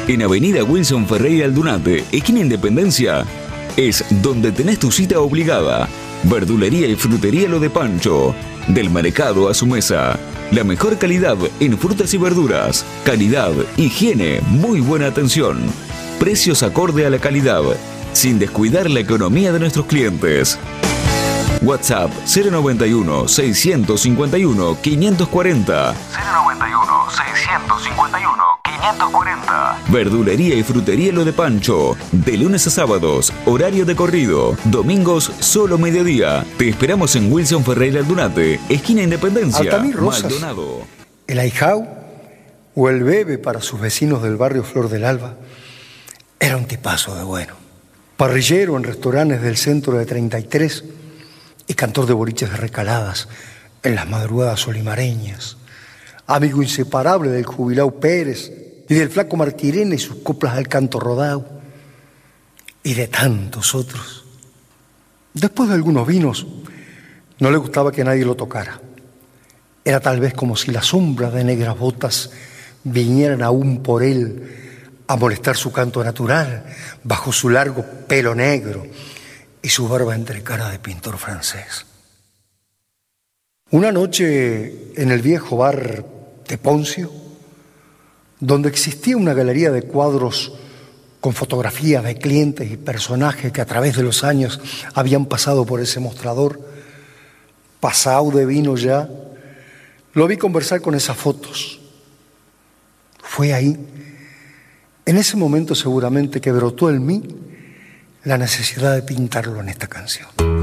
En Avenida Wilson Ferreira Aldunate, esquina Independencia, es donde tenés tu cita obligada. Verdulería y frutería Lo de Pancho. Del mercado a su mesa. La mejor calidad en frutas y verduras. Calidad, higiene, muy buena atención. Precios acorde a la calidad, sin descuidar la economía de nuestros clientes. WhatsApp 091 651 540. 091 651 540. Verdulería y frutería Lo de Pancho. De lunes a sábados, horario de corrido. Domingos, solo mediodía. Te esperamos en Wilson Ferreira Aldunate, esquina Independencia, Altamir Rosas, Maldonado. El ahijao o el bebe para sus vecinos del barrio Flor del Alba era un tipazo de bueno. Parrillero en restaurantes del centro de 33 y cantor de boliches de recaladas en las madrugadas olimareñas. Amigo inseparable del jubilao Pérez y del flaco Martirena y sus coplas al canto rodao, y de tantos otros. Después de algunos vinos, no le gustaba que nadie lo tocara. Era tal vez como si las sombras de negras botas vinieran aún por él a molestar su canto natural bajo su largo pelo negro y su barba entre cara de pintor francés. Una noche en el viejo bar de Poncio, donde existía una galería de cuadros con fotografías de clientes y personajes que a través de los años habían pasado por ese mostrador, pasado de vino ya, lo vi conversar con esas fotos. Fue ahí, en ese momento seguramente, que brotó en mí la necesidad de pintarlo en esta canción.